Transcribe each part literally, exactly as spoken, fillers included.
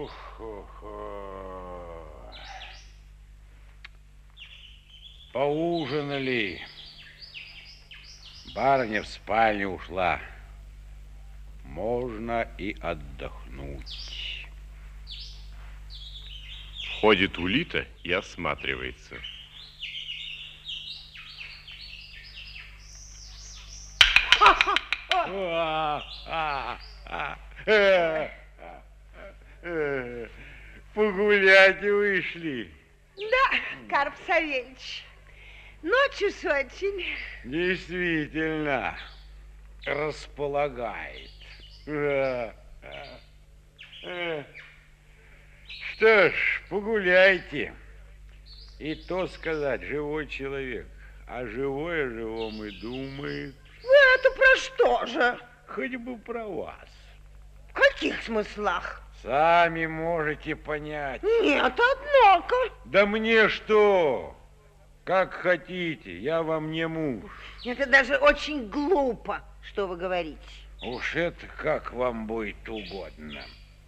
Поужинали. Барыня в спальню ушла. Можно и отдохнуть. Входит Улита и осматривается. Погулять вышли. Да, Карп Савельич, ночью с очень. Действительно, располагает. Что ж, погуляйте. И то сказать, живой человек, а живой о живом и думает. Вы это про что же? Хоть бы про вас. В каких смыслах? Сами можете понять. Нет, однако. Да мне что? Как хотите, я вам не муж. Это даже очень глупо, что вы говорите. Уж это как вам будет угодно.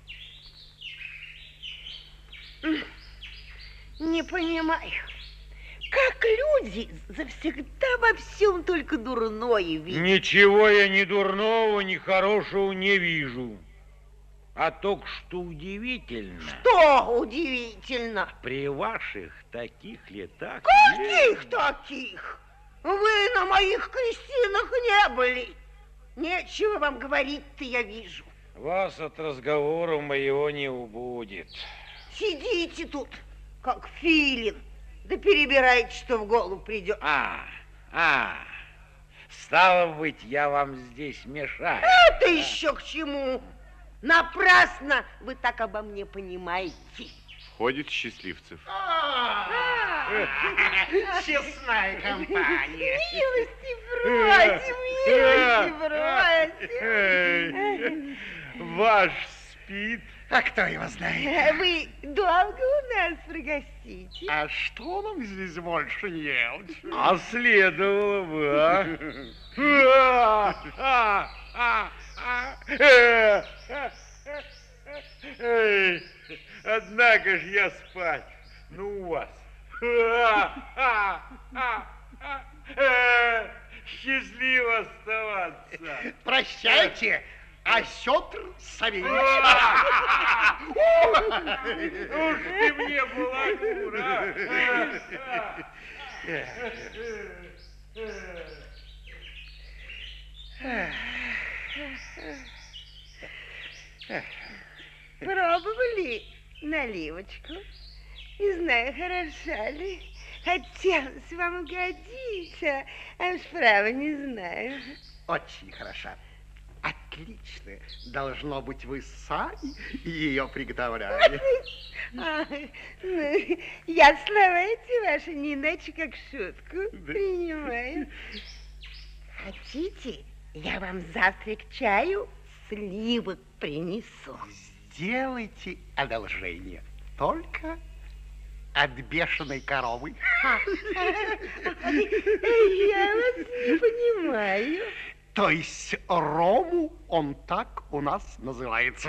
Не понимаю, как люди завсегда во всем только дурное видят. Ничего я ни дурного, ни хорошего не вижу. А только что удивительно. Что удивительно? При ваших таких летах... Каких есть... таких? Вы на моих крестинах не были. Нечего вам говорить-то, я вижу. Вас от разговора моего не убудет. Сидите тут, как филин, да перебирайте, что в голову придет. А, а, стало быть, я вам здесь мешаю. Это а? еще к чему? Напрасно вы так обо мне понимаете. Входит Счастливцев. Честная компания. Милости просим, милости просим. Ваш спит. А кто его знает? Вы долго у нас прогостите? А что нам здесь больше делать? А следовало бы, а? Однако ж я спать. Ну, у вас. Счастливо оставаться. Прощайте, Осетр Савельич. Уж ты мне балагура. Пробовали наливочку? Не знаю, хороша ли. Хотелось вам угодить, а, а справа не знаю. Очень хороша. Отлично. Должно быть, вы сами ее приготовляли. А, ну, я слова эти ваши не иначе как шутку принимаю. Хотите, я вам завтра к чаю сливок принесу? Сделайте одолжение. Только от бешеной коровы. Я вас не понимаю. То есть рому он так у нас называется.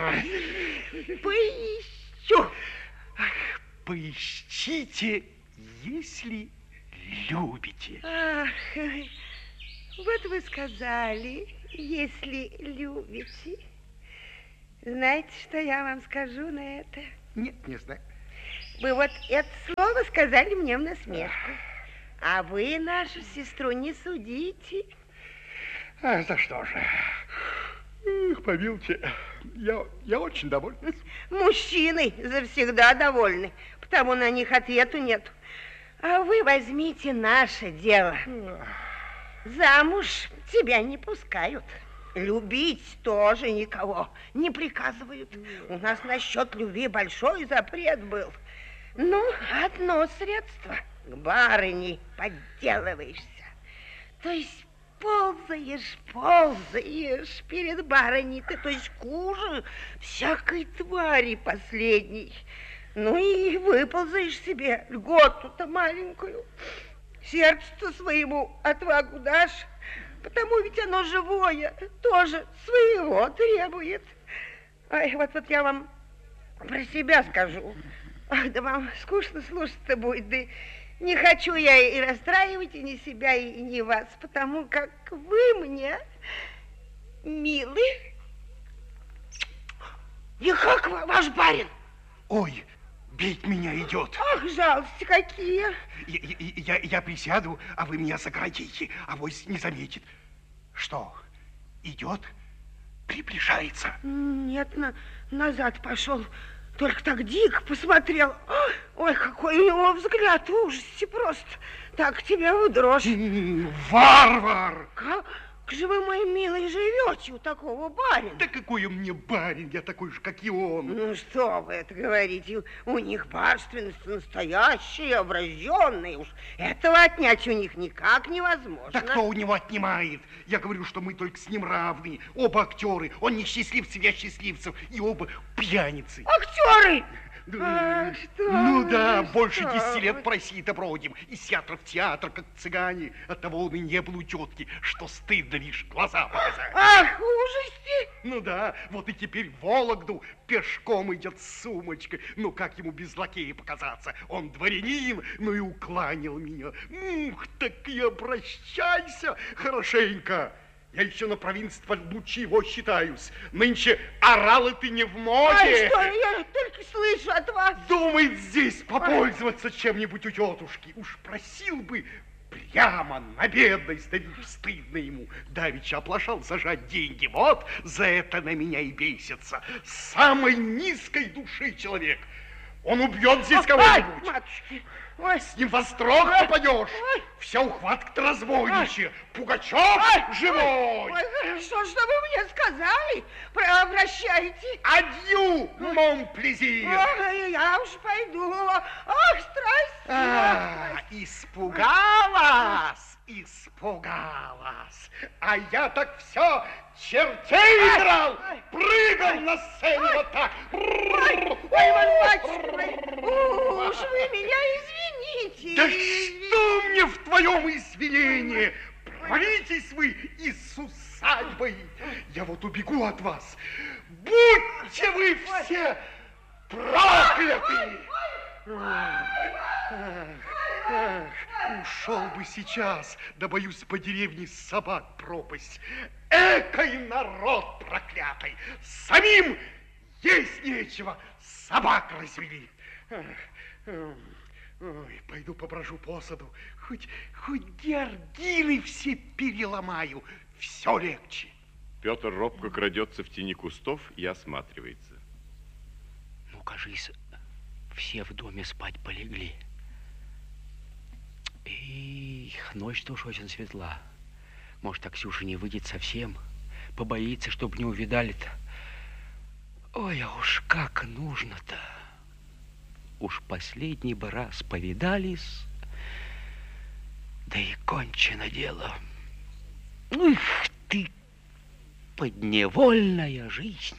Поищу. Ах, поищите, если любите. Ах, вот вы сказали, если любите. Знаете, что я вам скажу на это? Нет, не знаю. Вы вот это слово сказали мне в насмешку. А вы нашу сестру не судите. А, за что же? Эх, помилуйте, я, я очень доволен. Мужчины завсегда довольны, потому на них ответу нет. А вы возьмите наше дело. Замуж тебя не пускают. Любить тоже никого не приказывают. У нас насчет любви большой запрет был. Ну, одно средство. К барыне подделываешься. То есть ползаешь, ползаешь перед барыней ты, то есть хуже всякой твари последней. Ну и выползаешь себе льготу-то маленькую. Сердце своему отвагу дашь, потому ведь оно живое, тоже своего требует. Ай, вот, вот я вам Про себя скажу. Ах, да вам скучно слушать-то будет, да не хочу я и расстраивать и ни себя, и ни вас, потому как вы мне милы. И как ваш барин? Ой, бить меня идет. Ах, жалости какие. Я, я, я присяду, а вы меня заградите, авось не заметит. Что, идет? Приближается? Нет, на, назад пошел. Только так дико посмотрел. Ой, какой у него взгляд, ужасе просто. Так тебя в дрожь. Варвар! Как же вы, мой милый, живете у такого барина? Да какой он мне барин, я такой же, как и он. Ну, что вы это говорите? У них барственность настоящая, обращенная. Уж этого отнять у них никак невозможно. Да кто у него отнимает? Я говорю, что мы только с ним равны. Оба актеры. Он не счастливцев, я счастливцев. И оба пьяницы. Актеры! Да, Ах, что ну вы, да, что больше десяти вы. лет по России-то бродим. Из театра в театр, как цыгане. Оттого он и не был у тетки, что стыдно лишь глаза показать. Ах, ужасти! Ну да, вот и теперь в Вологду пешком идет с сумочкой. Ну как ему без лакея показаться? Он дворянин, ну и укланил меня. Ух, так и обращайся хорошенько. Я еще на провинстве лучше его считаюсь. Нынче оралы ты не в моде. Ай, что, я только слышу от вас. Думает здесь попользоваться чем-нибудь у тетушки. Уж просил бы прямо на бедность, да ведь стыдно ему. Давеча оплошал зажать деньги. Вот за это на меня и бесится. Самой низкой души человек. Он убьет здесь кого-нибудь. Матушки. Ой. С ним во строк попадешь. Вся ухватка-то разбойничья. Пугачев живой. Ой, хорошо, что вы мне сказали. Прощайте. Адью, мон-плезир. Ой, я уж пойду. Ах, страсть. А, испугалась, испугалась. А я так все чертей играл, прыгал на сцене вот так. Ой, Иван Батюшка, уж вы меня извините. Да что мне в твоем извинении? Провалитесь вы из усадьбы. Я вот убегу от вас. Будьте вы все прокляты. Ах, ах, ушел бы сейчас, да боюсь по деревне собак пропасть. Экой народ проклятый, самим есть нечего, собак развели. Ой, пойду поброжу по саду, хоть, хоть георгины все переломаю, все легче. Петр робко крадется в тени кустов и осматривается. Ну, кажись, все в доме спать полегли. Эх, ночь тоже очень светла. Может, так Ксюша не выйдет совсем, побоится, чтобы не увидали-то. Ой, а уж как нужно-то. Уж последний бы раз повидались, да и кончено дело. Ух ты, подневольная жизнь.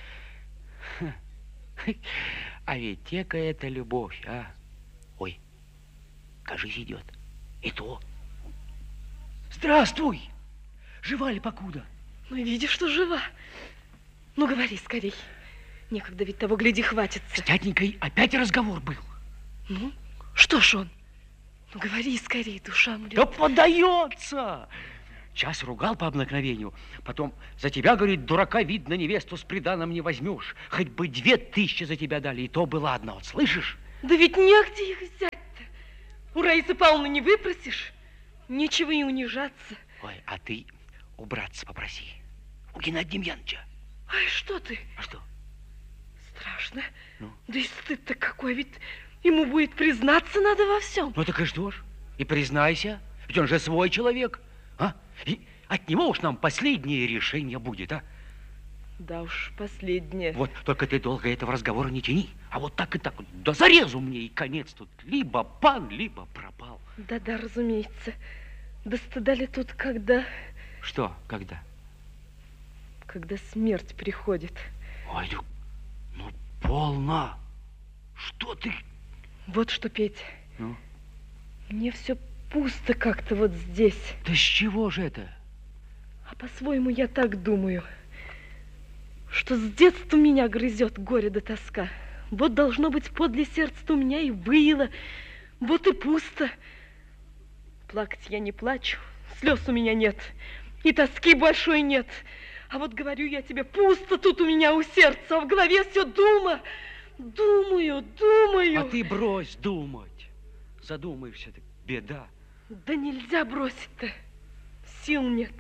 А ведь тека это любовь, а? Ой, кажись, идет. И то. Здравствуй! Жива ли покуда? Ну, видишь, что жива. Ну, говори скорей. Некогда ведь того, гляди, хватится. С тятенькой опять разговор был. Ну, что ж он? Ну, говори скорей, душа млет. Да подается! Час ругал по обыкновению, потом за тебя, говорит, дурака, видно, невесту с приданым не возьмешь. Хоть бы две тысячи за тебя дали, и то бы ладно, вот слышишь? Да ведь негде их взять-то. У Раисы Павловны не выпросишь, нечего и унижаться. Ой, а ты у братца попроси, у Геннадия Демьяновича. Ай, что ты? А что? Страшно. Ну? Да и стыд-то какой, ведь ему будет признаться надо во всем. Ну так и что ж? И признайся, ведь он же свой человек, а? И от него уж нам последнее решение будет, а? Да уж, последнее. Вот, только ты долго этого разговора не тяни, а вот так и так, до зарезу мне и конец тут. Либо пан, либо пропал. Да-да, разумеется. Да стыда ли тут, когда... Что, когда? Когда смерть приходит. Ой, ну, ну полно. Что ты? Вот что, Петя. Ну? Мне все пусто как-то вот здесь. Да с чего же это? А по-своему я так думаю, что с детства меня грызет горе да тоска. Вот должно быть подле сердца у меня и было, вот и пусто. Плакать я не плачу, слез у меня нет, и тоски большой нет. А вот говорю я тебе, пусто тут у меня у сердца, а в голове все дума. Думаю, думаю. А ты брось думать. Задумаешься, так беда. Да нельзя бросить-то, сил нет.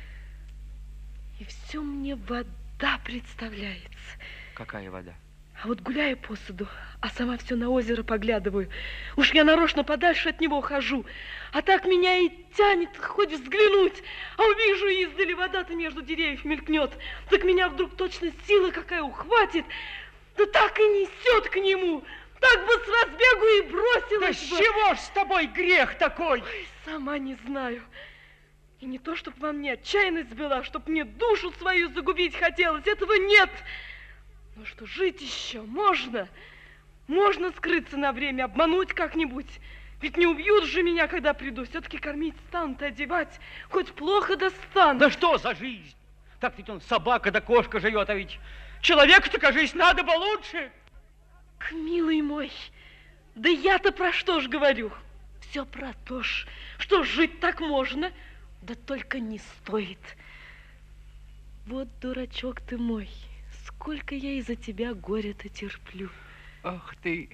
И все мне вода представляется. Какая вода? А вот гуляю по саду, а сама все на озеро поглядываю. Уж я нарочно подальше от него хожу. А так меня и тянет хоть взглянуть. А увижу, издали вода-то между деревьев мелькнет. Так меня вдруг точно сила какая ухватит. Да так и несет к нему. Так бы с разбегу и бросилась Да бы. с чего ж с тобой грех такой? Ой, сама не знаю. И не то, чтоб во мне отчаянность была, чтоб мне душу свою загубить хотелось. Этого нет. Но что жить еще можно? Можно скрыться на время, обмануть как-нибудь. Ведь не убьют же меня, когда приду. Все-таки кормить станут, одевать. Хоть плохо достанут. Да что за жизнь? Так ведь он собака да кошка живет, а ведь человеку-то, кажись, надо бы лучше. Милый мой, да я-то про что ж говорю? Все про то ж, что жить так можно, да только не стоит. Вот дурачок ты мой. Сколько я из-за тебя горя-то терплю. Ах ты,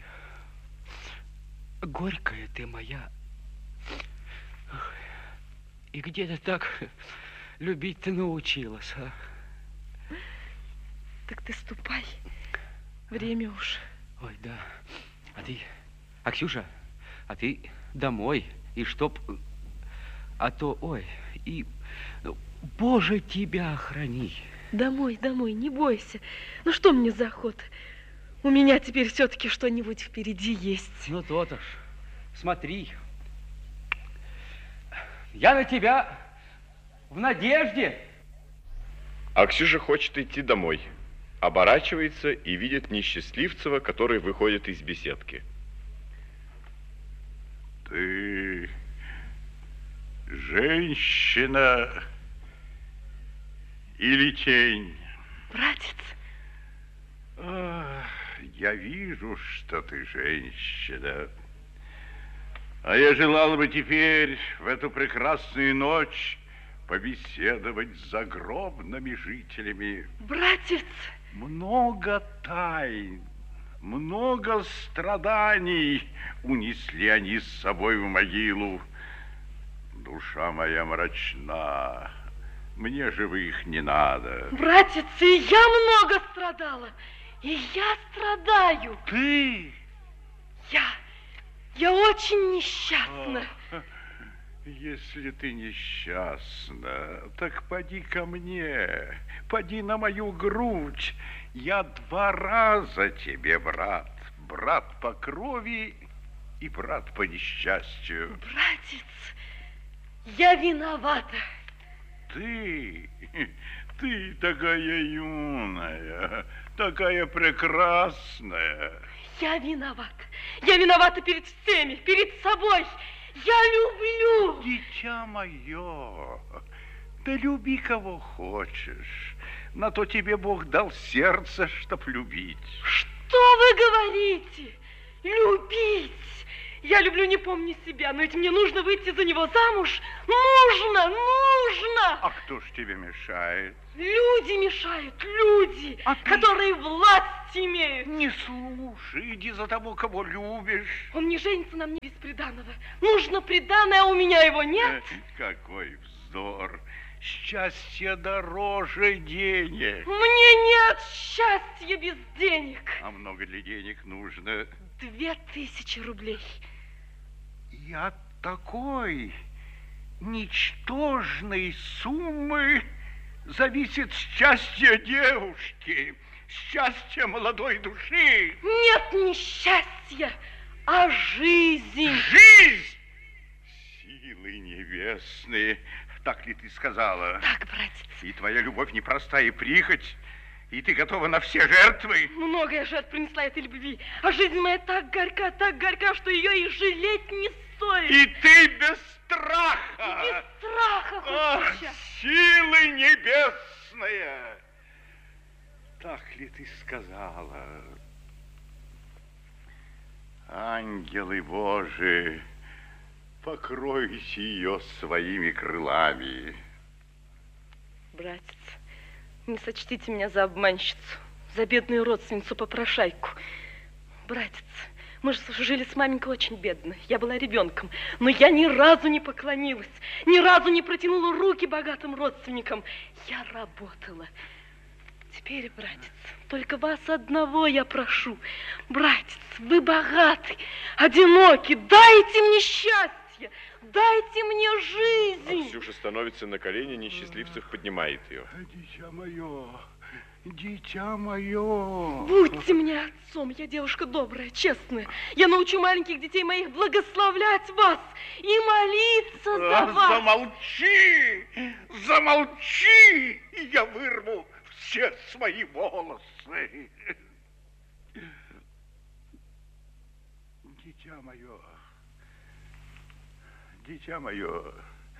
горькая ты моя. И где ты так любить ты научилась, а? Так ты ступай, время уж. Ой, да. А ты, а Ксюша, а ты домой, и чтоб, а то, ой, и, ну, Боже, тебя охрани. Домой, домой, не бойся. Ну что мне за охота? У меня теперь все-таки что-нибудь впереди есть. Ну, то-то ж. Смотри. Я на тебя в надежде. А Ксюша хочет идти домой. Оборачивается и видит несчастливцева, который выходит из беседки. Ты женщина или тень? Братец. Ах, я вижу, что ты женщина. А я желал бы теперь в эту прекрасную ночь побеседовать с загробными жителями. Братец. Много тайн, много страданий унесли они с собой в могилу. Душа моя мрачна, мне живых не надо. Братец, и я много страдала, и я страдаю. Ты? Я, я очень несчастна. О, если ты несчастна, так поди ко мне, поди на мою грудь. Я два раза тебе брат, брат по крови и брат по несчастью. Братец, я виновата. Ты, ты такая юная, такая прекрасная. Я виновата. Я виновата перед всеми, перед собой. Я люблю. Дитя мое, да люби кого хочешь. На то тебе Бог дал сердце, чтоб любить. Что вы говорите? Любить? Я люблю, не помня себя, но ведь мне нужно выйти за него замуж. Нужно, нужно! А кто ж тебе мешает? Люди мешают, люди, А ты? которые власть имеют. Не слушай, иди за того, кого любишь. Он не женится на мне без приданого. Нужно приданое, а у меня его нет. Эх, какой вздор. Счастье дороже денег. Мне нет счастья без денег. А много ли денег нужно? Две тысячи рублей. И от такой ничтожной суммы зависит счастье девушки, счастье молодой души. Нет не счастья, а жизнь. Жизнь! Силы небесные, так ли ты сказала? Так, братец. И твоя любовь непростая прихоть, и ты готова на все жертвы? Многое жертв принесла этой любви, а жизнь моя так горька, так горька, что ее и жалеть не стоит. И ты без страха! Без страха хоть Ах, сейчас. силы небесные! Так ли ты сказала? Ангелы Божии, покройте ее своими крылами. Братец, не сочтите меня за обманщицу, за бедную родственницу-попрошайку. Братец, мы же жили с маменькой очень бедно. Я была ребенком, но я ни разу не поклонилась, ни разу не протянула руки богатым родственникам. Я работала. Теперь, братец, только вас одного я прошу. Братец, вы богатый, одинокий, дайте мне счастье, дайте мне жизнь. А Ксюша становится на колени, несчастливцев поднимает ее. Дитя мое, дитя мое. Будьте мне отцом, я девушка добрая, честная. Я научу маленьких детей моих благословлять вас и молиться за вас. Замолчи, замолчи, я вырву все свои волосы. Дитя мое, дитя мое,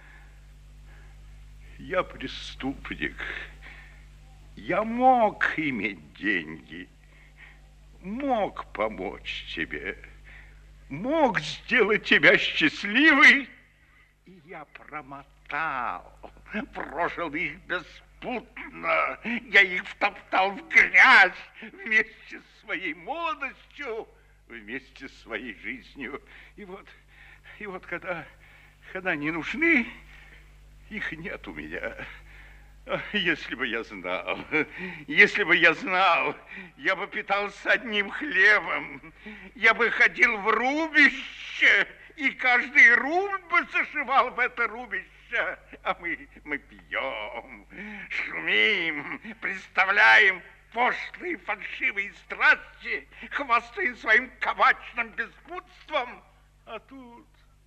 я преступник. Я мог иметь деньги, мог помочь тебе, мог сделать тебя счастливой, и я промотал, прожил их беспутно, я их втоптал в грязь вместе с своей молодостью, вместе с своей жизнью. И вот, и вот когда, когда они нужны, их нет у меня. Если бы я знал, если бы я знал, я бы питался одним хлебом, я бы ходил в рубище, и каждый рубль бы зашивал в это рубище, а мы, мы пьем, шумим, представляем пошлые фальшивые страсти, хвастаем своим кабачным беспутством, а тут,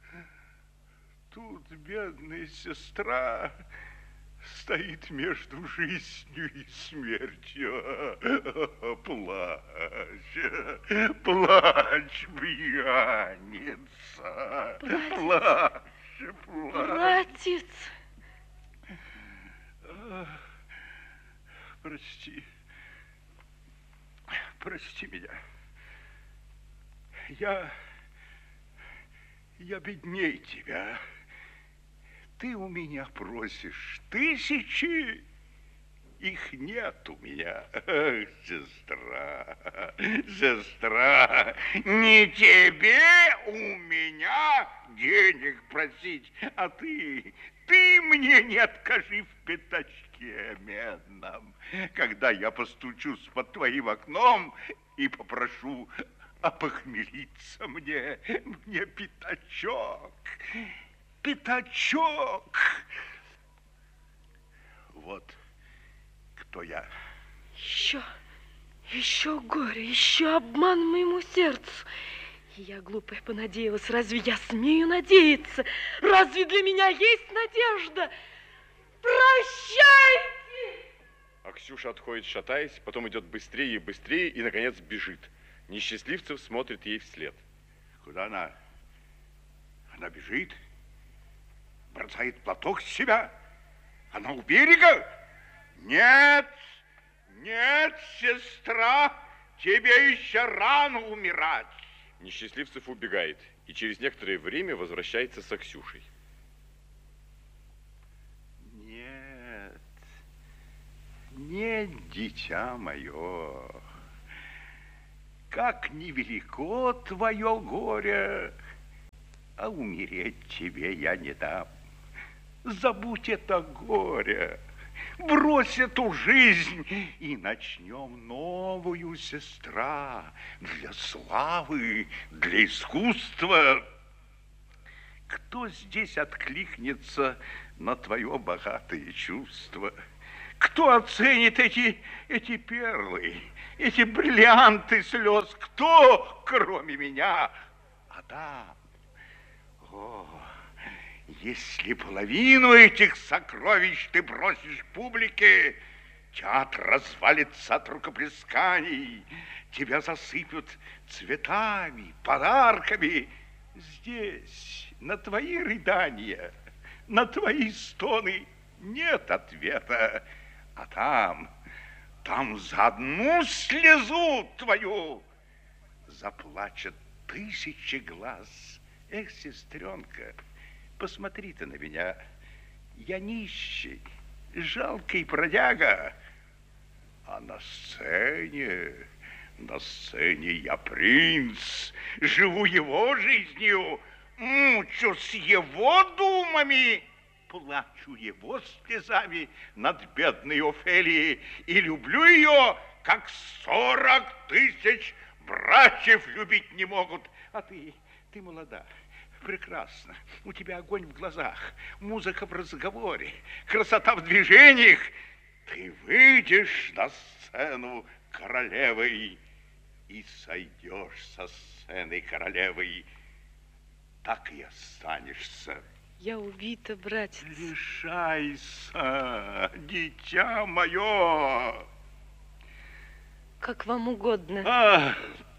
тут бедная сестра стоит между жизнью и смертью. Плачь, плачь, пьяница. Плачь, плачь. Братец. Прости. Прости меня. Я... Я бедней тебя. Ты у меня просишь тысячи, их нет у меня. Ах, сестра, сестра, не тебе у меня денег просить, а ты, ты мне не откажи в пятачке медном, когда я постучусь под твоим окном и попрошу опохмелиться мне, мне пятачок. Пятачок. Вот кто я. Еще, еще горе, еще обман моему сердцу. И я, глупая, понадеялась. Разве я смею надеяться? Разве для меня есть надежда? Прощайте! А Ксюша отходит, шатаясь, потом идет быстрее и быстрее и, наконец, бежит. Несчастливцев смотрит ей вслед. Куда она? Она бежит? Бросает платок с себя? Она у берега? Нет, нет, сестра, тебе еще рано умирать. Несчастливцев убегает и через некоторое время возвращается со Ксюшей. Нет, нет, дитя мое, как невелико твое горе, а умереть тебе я не дам. Забудь это горе, брось эту жизнь и начнем новую, сестра, для славы, для искусства. Кто здесь откликнется на твое богатое чувство? Кто оценит эти, эти перлы, эти бриллианты слез? Кто, кроме меня? Адам. О, если половину этих сокровищ ты бросишь публике, театр развалится от рукоплесканий, тебя засыпят цветами, подарками. Здесь на твои рыдания, на твои стоны нет ответа, а там, там за одну слезу твою заплачет тысячи глаз. Эх, сестренка, посмотри ты на меня. Я нищий, жалкий бродяга. А на сцене, на сцене я принц. Живу его жизнью, мучусь его думами. Плачу его слезами над бедной Офелией и люблю ее, как сорок тысяч братьев любить не могут. А ты, ты молода, прекрасна. У тебя огонь в глазах, музыка в разговоре, красота в движениях. Ты выйдешь на сцену королевой и сойдешь со сцены королевой. Так и останешься. Я убита, братец. Решайся, дитя мое. Как вам угодно. Ах!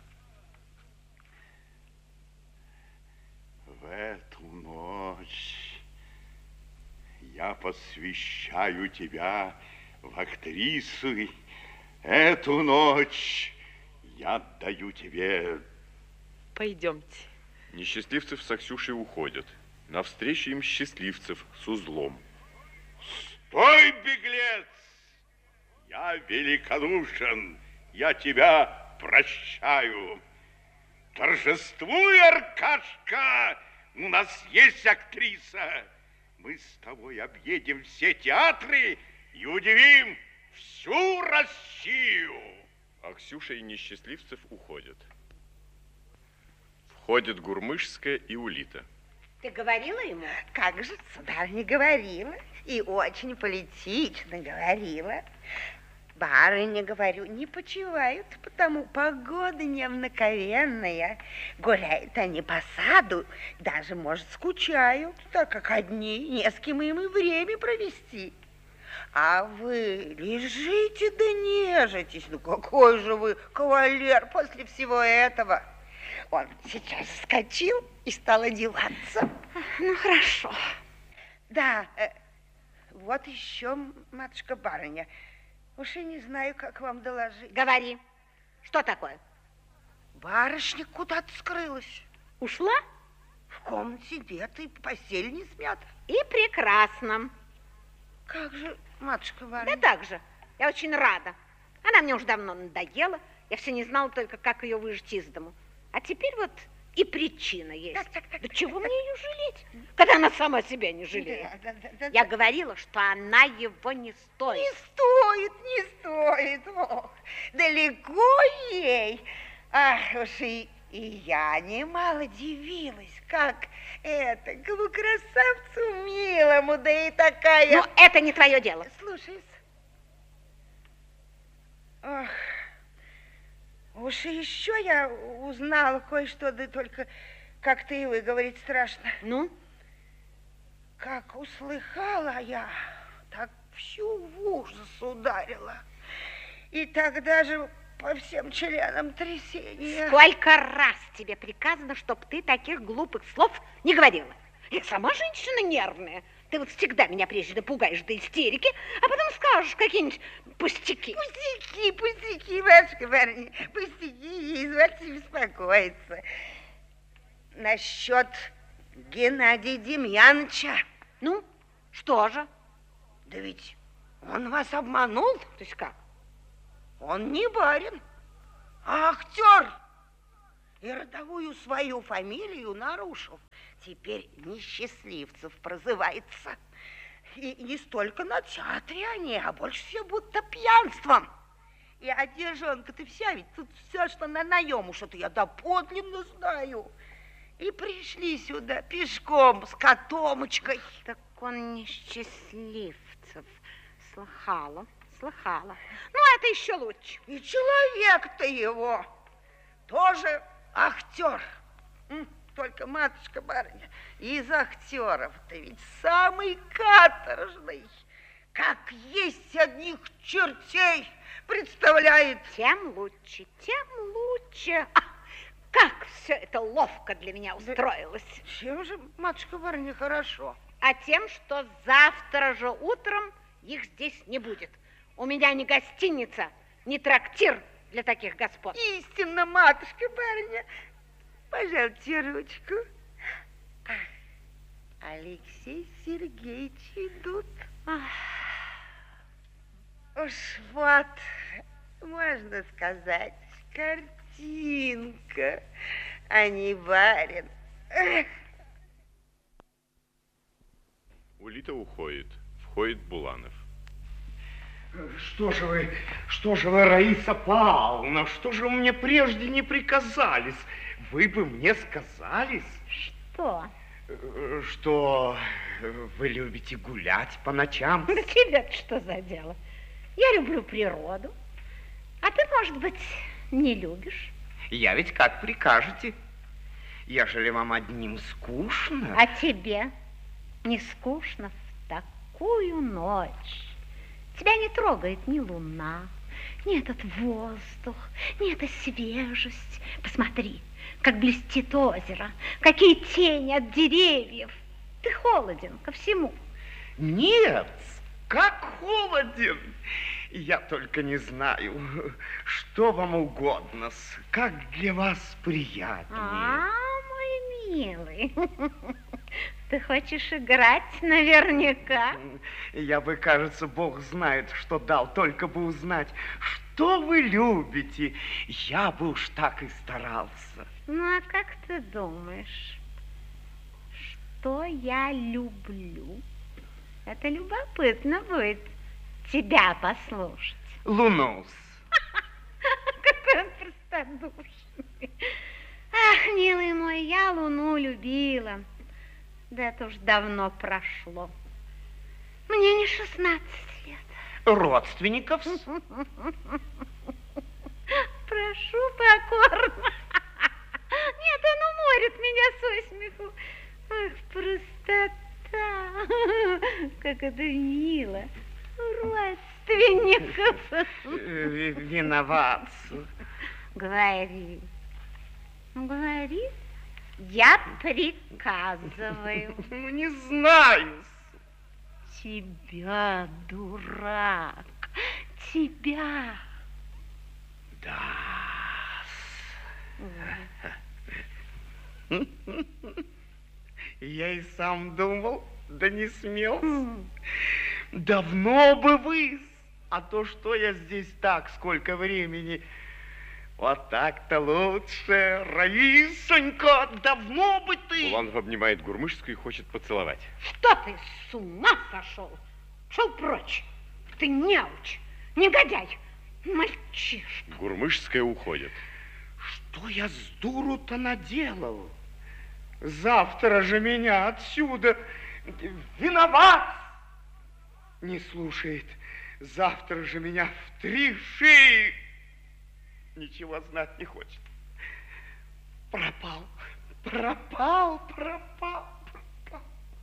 В эту ночь я посвящаю тебя в актрисы. Эту ночь я отдаю тебе. Пойдемте. Несчастливцев с Аксюшей уходят. Навстречу им счастливцев с узлом. Стой, беглец! Я великодушен, я тебя прощаю. Торжествуй, Аркашка, у нас есть актриса. Мы с тобой объедем все театры и удивим всю Россию. Аксюша и Несчастливцев уходят. Входят Гурмышская и Улита. Ты говорила ему? Как же, сударыня, говорила. И очень политично говорила. Барыня, говорю, не почивают, потому погода необыкновенная. Гуляют они по саду, даже, может, скучают, так как одни, не с кем им и время провести. А вы лежите да нежитесь. Ну, какой же вы кавалер после всего этого. Он сейчас вскочил и стал одеваться. Ну, хорошо. Да, э, вот еще, матушка-барыня, уж и не знаю, как вам доложить. Говори, что такое? Барышня куда-то скрылась. Ушла? В комнате нет, и постель не смята. И прекрасно. Как же, матушка-барыня? Да так же, я очень рада. Она мне уже давно надоела. Я все не знала только, как ее выжить из дому. А теперь вот и причина есть. Так, так, так, да так, чего так, мне ее жалеть, когда она сама себя не жалеет? Да, да, да, Я да. говорила, что она его не стоит. Не стоит, не стоит. Ох, далеко ей. Ах, уж и, и я немало дивилась, как это, к красавцу милому, да и такая... Но это не твое дело. Слушаюсь. Ох, уж и еще я узнала кое-что, да только как-то и выговорить страшно. Ну? Как услыхала я, так всю в ужас ударила. И тогда же по всем членам трясения. Сколько раз тебе приказано, чтоб ты таких глупых слов не говорила? Я сама женщина нервная. Ты вот всегда меня прежде напугаешь до истерики, а потом скажешь какие-нибудь пустяки. Пустяки, пустяки, ваша барыня, пустяки, извольте беспокоиться. Насчет Геннадия Демьяновича. Ну, что же? Да ведь он вас обманул. То есть как? Он не барин, а актер. И родовую свою фамилию нарушил. Теперь Несчастливцев прозывается. И не столько на театре они, а больше всего будто пьянством. И одежонка-то вся, ведь тут все, что на наем, уж это я доподлинно знаю. И пришли сюда пешком с котомочкой. Так он Несчастливцев. Слыхала, слыхала. Ну, это еще лучше. И человек-то его тоже актер. М, Только, матушка-барыня, из актеров-то ведь самый каторжный. Как есть одних чертей представляет. Тем лучше, тем лучше. А, как все это ловко для меня устроилось. Чем же, матушка-барыня, хорошо? А тем, что завтра же утром их здесь не будет. У меня не гостиница, не трактир для таких господ. Истинно, матушка-барыня. Пожалуйте ручку. Ах, Алексей Сергеевич идут. Ах. Уж вот, можно сказать, картинка, а не барин. Эх. Улита уходит. Входит Буланов. Что же вы, что же вы, Раиса Павловна, что же вы мне прежде не приказались? Вы бы мне сказались. Что? Что вы любите гулять по ночам. Да тебе что за дело? Я люблю природу. А ты, может быть, не любишь? Я ведь как прикажете. Ежели вам одним скучно. А тебе не скучно в такую ночь? Тебя не трогает ни луна, ни этот воздух, ни эта свежесть. Посмотри, как блестит озеро, какие тени от деревьев. Ты холоден ко всему. Нет, как холоден. Я только не знаю, что вам угодно, как для вас приятнее. А, мой милый, ты хочешь играть наверняка? Я бы, кажется, Бог знает, что дал, только бы узнать, что вы любите. Я бы уж так и старался. Ну, а как ты думаешь, что я люблю? Это любопытно будет тебя послушать. Луну. Какой он простодушный. Ах, милый мой, я Луну любила. Да это уж давно прошло. Мне не шестнадцать лет. Родственников? Прошу покорно. Нет, он уморит меня со смеху. Ах, простота. Как это мило. Родственников. Виноват. Говори. Говори. Я приказываю. Ну, не знаю. Тебя, дурак, тебя. Да. Я и сам думал, да не смел. Давно бы вы, а то что я здесь так, сколько времени. Вот так-то лучше, Раисонька, давно бы ты. Буланов обнимает Гурмышскую и хочет поцеловать. Что ты, с ума сошел? Шел прочь. Ты неуч, негодяй, мальчишка. Гурмышская уходит. Что я с дуру-то наделал? Завтра же меня отсюда. Виноват! Не слушает. Завтра же меня в три шеи. Ничего знать не хочет. Пропал, пропал, пропал, пропал.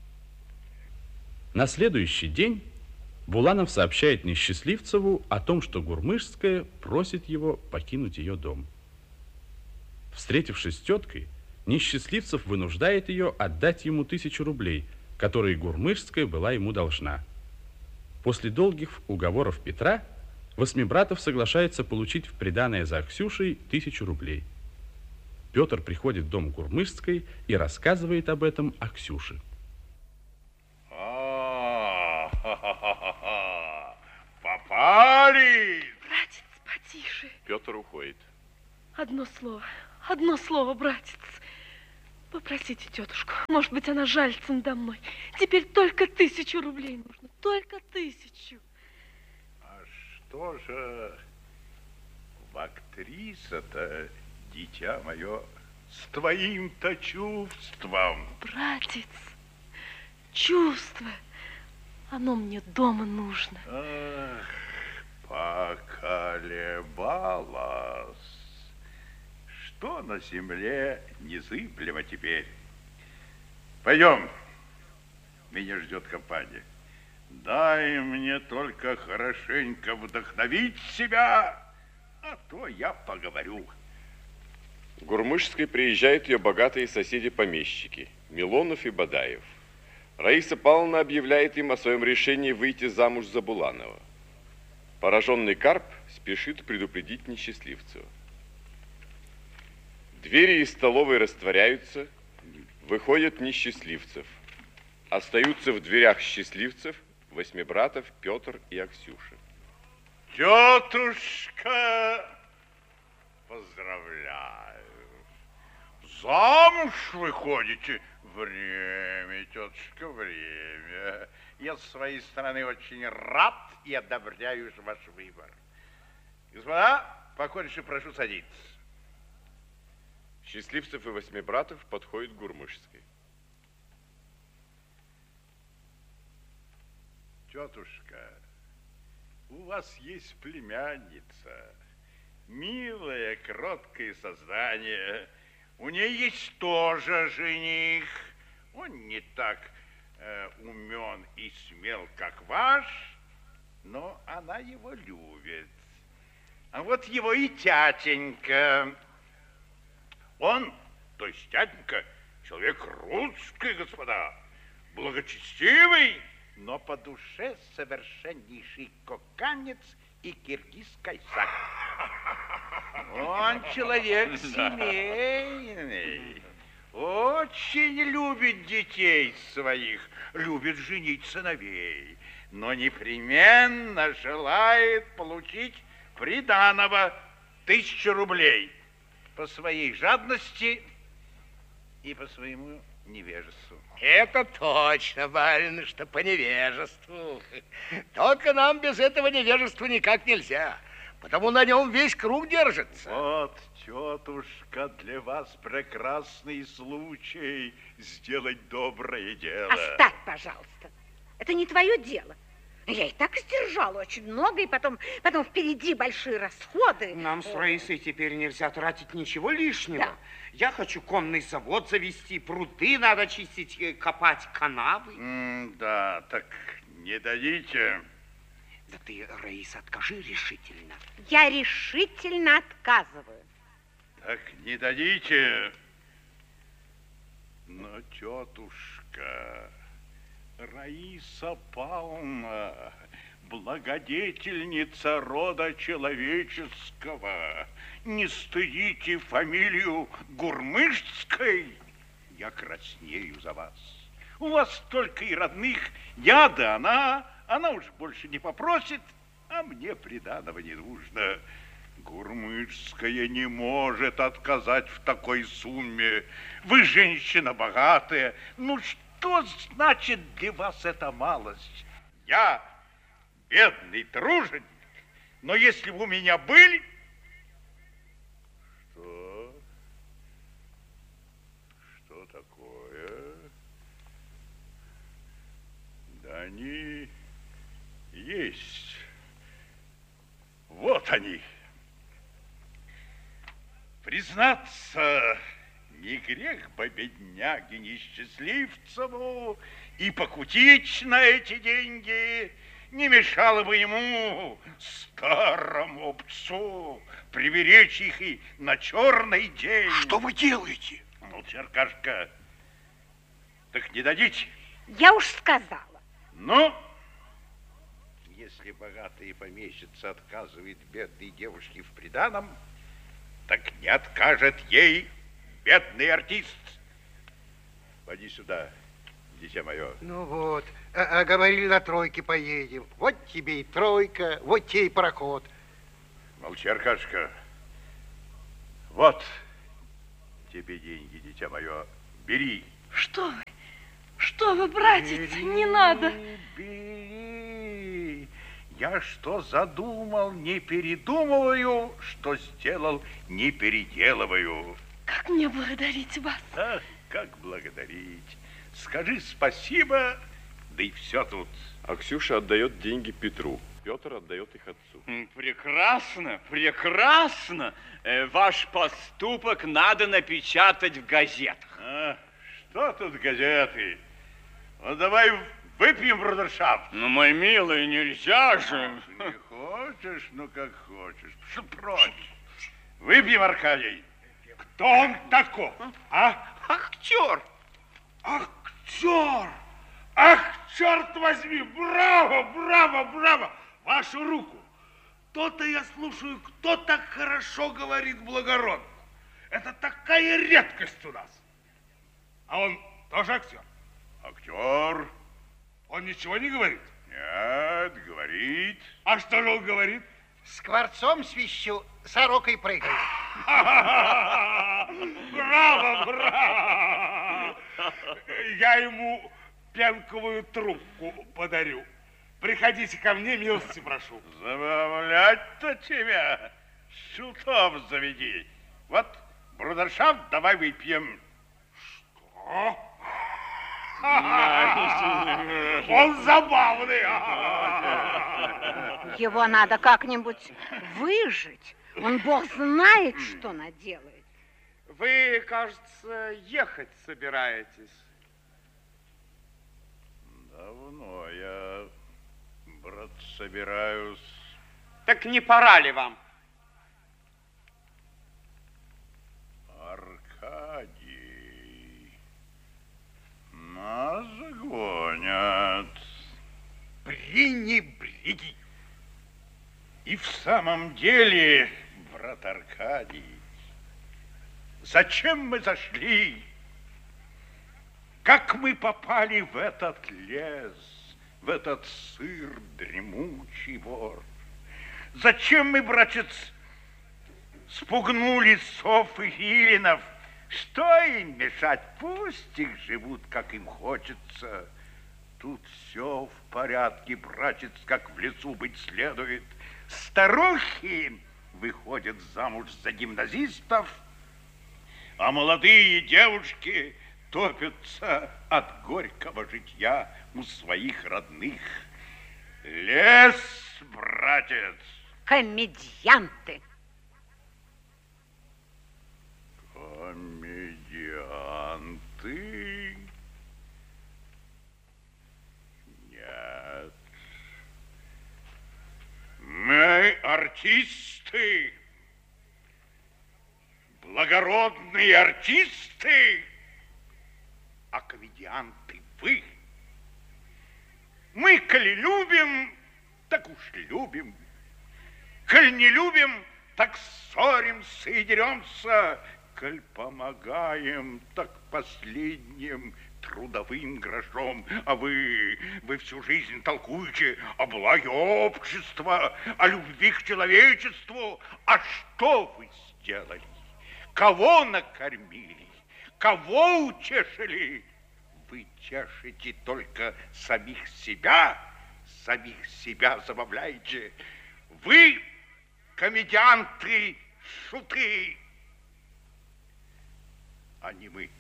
На следующий день Буланов сообщает Несчастливцеву о том, что Гурмышская просит его покинуть ее дом. Встретившись с теткой, Несчастливцев вынуждает ее отдать ему тысячу рублей, которые Гурмышская была ему должна. После долгих уговоров Петра Восьмибратов соглашается получить в приданое за Аксюшей тысячу рублей. Петр приходит в дом Гурмышской и рассказывает об этом Аксюше. А-ха-ха-ха-ха! Попали! Братец, потише. Петр уходит. Одно слово, одно слово, братец. Попросите тетушку, может быть, она жальится надо мной. Теперь только тысячу рублей нужно, только тысячу. Что же в актриса-то, дитя мое, с твоим-то чувством? Братец, чувство, оно мне дома нужно. Ах, поколебалась. Что на земле незыблемо теперь? Пойдем, меня ждет компания. Дай мне только хорошенько вдохновить себя, а то я поговорю. В Гурмышской приезжают ее богатые соседи-помещики Милонов и Бадаев. Раиса Павловна объявляет им о своем решении выйти замуж за Буланова. Пораженный Карп спешит предупредить Несчастливцева. Двери из столовой растворяются, выходят несчастливцев. Остаются в дверях счастливцев Восьмибратов, Петр и Аксюша. Тетушка, поздравляю. Замуж выходите? Время, тетушка, время. Я с своей стороны очень рад и одобряю ваш выбор. Господа, покорнейше прошу садиться. Счастливцев и Восьмибратов подходят к Гурмышской. Тетушка, у вас есть племянница, милое, кроткое создание. У нее есть тоже жених. Он не так э, умен и смел, как ваш, но она его любит. А вот его и тятенька. Он, то есть тятенька, человек русский, господа, благочестивый, но по душе совершеннейший коканец и киргиз-кайсак. Он человек семейный, очень любит детей своих, любит женить сыновей, но непременно желает получить приданого тысячу рублей по своей жадности и по своему невежеству. Это точно, барин, что по невежеству. Только нам без этого невежества никак нельзя, потому на нем весь круг держится. Вот, тетушка, для вас прекрасный случай сделать доброе дело. Оставь, пожалуйста. Это не твое дело. Я и так сдержала очень много, и потом, потом впереди большие расходы. Нам с Раисой теперь нельзя тратить ничего лишнего. Да. Я хочу конный завод завести, пруды надо чистить, копать канавы. М, да, так не дадите. Да ты, Раиса, откажи решительно. Я решительно отказываю. Так не дадите. Но, тетушка, Раиса Павловна, благодетельница рода человеческого, не стыдите фамилию Гурмышской, я краснею за вас. У вас столько и родных, я да она, она уж больше не попросит, а мне приданого не нужно. Гурмышская не может отказать в такой сумме. Вы женщина богатая, ну что? Что значит для вас эта малость? Я бедный труженик, но если бы у меня были... Что? Что такое? Да они есть. Вот они. Признаться... Не грех бы бедняге несчастливцеву и покутить на эти деньги, не мешало бы ему, старому псу, приберечь их и на черный день. Что вы делаете? Ну, черкашка, так не дадите? Я уж сказала. Ну, если богатые помещица отказывает бедной девушке в приданом, так не откажет ей бедный артист. Поди сюда, дитя мое. Ну вот, а, а говорили, на тройке поедем. Вот тебе и тройка, вот тебе и пароход. Молчи, Аркашка. Вот тебе деньги, дитя мое. Бери. Что вы? Что вы, братец? Не надо. Бери. Я что задумал, не передумываю, что сделал, не переделываю. Как мне благодарить вас? Ах, как благодарить. Скажи спасибо, да и все тут. Аксюша отдает деньги Петру. Петр отдает их отцу. Прекрасно, прекрасно. Э, ваш поступок надо напечатать в газетах. А, что тут газеты? Ну, давай выпьем, брудершафт. Ну, мой милый, нельзя же. Не хочешь? Ну, как хочешь. Что прочь? Выпьем, Аркадий. Кто он такой, а? Актер! Актер! Ах, черт возьми! Браво, браво, браво! Вашу руку! То-то я слушаю, кто так хорошо говорит благородно. Это такая редкость у нас. А он тоже актер? Актер. Он ничего не говорит? Нет, говорит. А что же он говорит? Скворцом свищу, сорокой прыгаю. Браво, браво! Я ему пенковую трубку подарю. Приходите ко мне, милости прошу. Забавлять-то тебя, шутов заведи. Вот, брудершафт, давай выпьем. Что? Он забавный. Его надо как-нибудь выжить. Он бог знает, что наделает. Вы, кажется, ехать собираетесь. Давно я, брат, собираюсь. Так не пора ли вам? Аркадий, нас загонят. Пренебреги. И в самом деле, брат Аркадий, зачем мы зашли? Как мы попали в этот лес, в этот сыр дремучий вор? Зачем мы, братец, спугнули сов и филинов? Что им мешать? Пусть их живут, как им хочется. Тут все в порядке, братец, как в лесу быть следует. Старухи выходят замуж за гимназистов, а молодые девушки топятся от горького житья у своих родных. Лес, братец. Комедианты. Комедианты? Нет. Мы артисты. Благородные артисты. А комедианты вы. Мы, коли любим, так уж любим. Коль не любим, так ссоримся и деремся. Коль помогаем, так последним трудовым грошом. А вы, вы всю жизнь толкуете о благе общества, о любви к человечеству. А что вы сделали? Кого накормили? Кого утешили? Вы тешите только самих себя, самих себя забавляете. Вы комедианты, шуты, а не мы.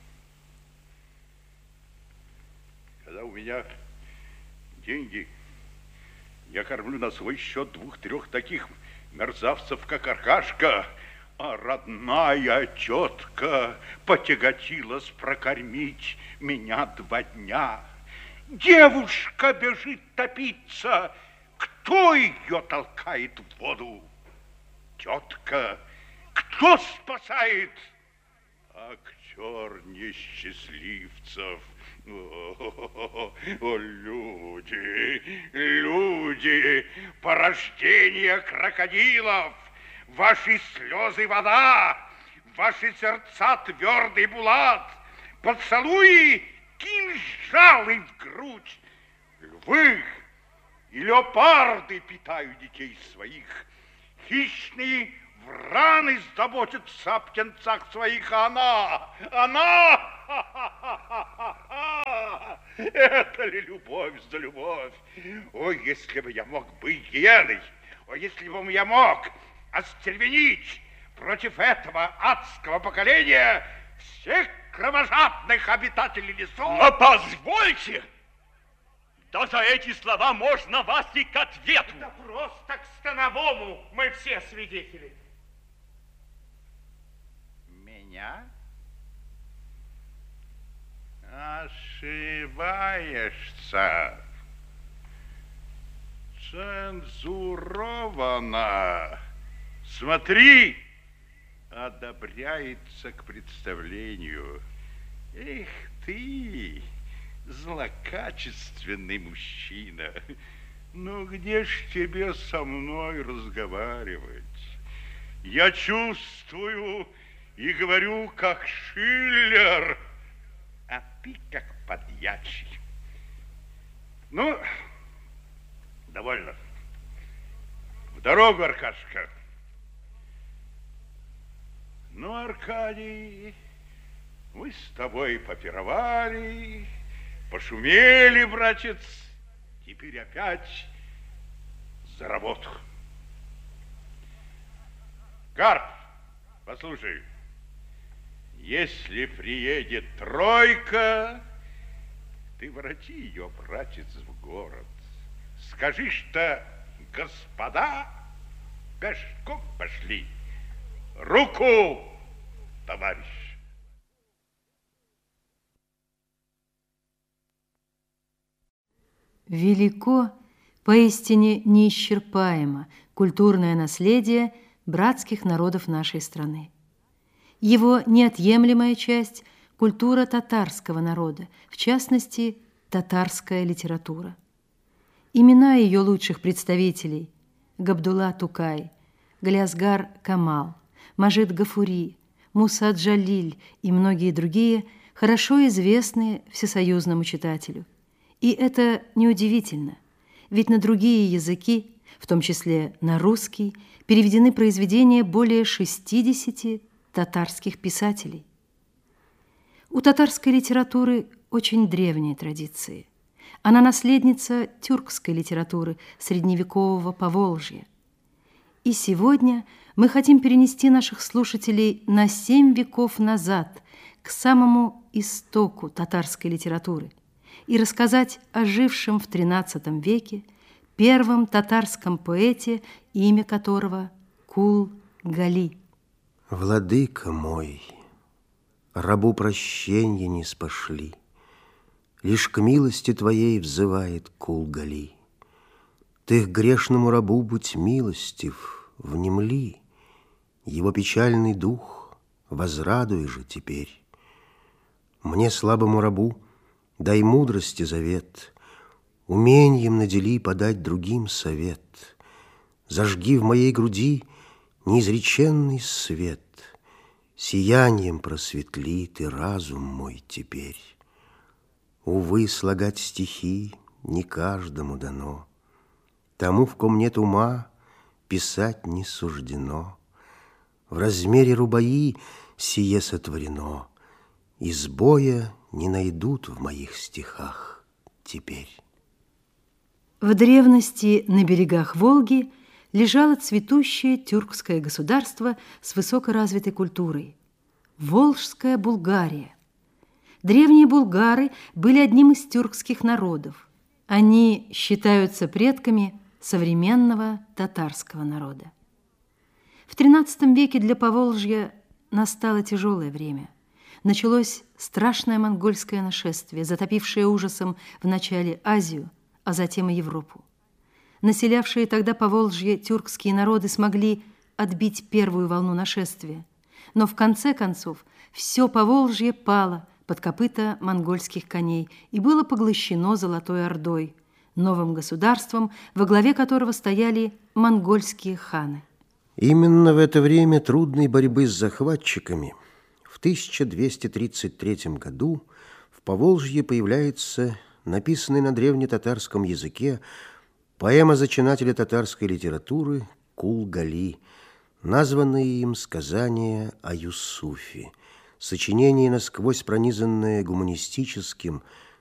Когда у меня деньги, я кормлю на свой счет двух-трех таких мерзавцев, как Аркашка, а родная тетка потяготилась прокормить меня два дня. Девушка бежит топиться. Кто ее толкает в воду? Тетка. Кто спасает? Актер несчастливцев. О, о, люди, люди, порождение крокодилов. Ваши слезы вода, ваши сердца твердый булат, поцелуи кинжалы в грудь. Львы и леопарды питают детей своих, хищные враны заботятся о птенцах своих, а она, она, это ли любовь за любовь? Ой, если бы я мог быть гиеной, ой, если бы я мог остервенить против этого адского поколения всех кровожадных обитателей лесов. Но позвольте! Да за эти слова можно вас и к ответу. Да просто к становому мы все свидетели. Меня? Ошибаешься. Цензуровано. Смотри, одобряется к представлению. Эх ты, злокачественный мужчина. Ну где ж тебе со мной разговаривать? Я чувствую и говорю, как Шиллер, а ты как подьячий. Ну, довольно. В дорогу, Аркашка. Ну, Аркадий, мы с тобой попировали, пошумели, братец, теперь опять за работу. Карп, послушай, если приедет тройка, ты вороти ее, братец, в город. Скажи, что господа пешком пошли. Руку, товарищ! Велико, поистине неисчерпаемо культурное наследие братских народов нашей страны. Его неотъемлемая часть – культура татарского народа, в частности, татарская литература. Имена ее лучших представителей – Габдулла Тукай, Галиасгар Камал, Мажид Гафури, Муса Джалиль и многие другие хорошо известны всесоюзному читателю. И это неудивительно, ведь на другие языки, в том числе на русский, переведены произведения более шестидесяти татарских писателей. У татарской литературы очень древние традиции. Она наследница тюркской литературы средневекового Поволжья. И сегодня мы хотим перенести наших слушателей на семь веков назад, к самому истоку татарской литературы, и рассказать о жившем в тринадцатом веке первом татарском поэте, имя которого Кул-Гали. Владыка мой, рабу прощенья не спошли, лишь к милости твоей взывает Кул-Гали. Ты к грешному рабу будь милостив, внемли, его печальный дух возрадуй же теперь. Мне, слабому рабу, дай мудрости завет, уменьем надели подать другим совет. Зажги в моей груди неизреченный свет, сиянием просветли ты разум мой теперь. Увы, слагать стихи не каждому дано, тому, в ком нет ума, писать не суждено. В размере рубаи сие сотворено, и сбоя не найдут в моих стихах теперь. В древности на берегах Волги лежало цветущее тюркское государство с высокоразвитой культурой – Волжская Булгария. Древние булгары были одним из тюркских народов. Они считаются предками современного татарского народа. В тринадцатом веке для Поволжья настало тяжелое время. Началось страшное монгольское нашествие, затопившее ужасом вначале Азию, а затем и Европу. Населявшие тогда Поволжье тюркские народы смогли отбить первую волну нашествия, но в конце концов все Поволжье пало под копыта монгольских коней и было поглощено Золотой Ордой, новым государством, во главе которого стояли монгольские ханы. Именно в это время трудной борьбы с захватчиками в тысяча двести тридцать третьем году в Поволжье появляется написанный на древнетатарском языке поэма зачинателя татарской литературы Кул-Гали, названное им сказание о Юсуфе, сочинение, насквозь пронизанное гуманистическим,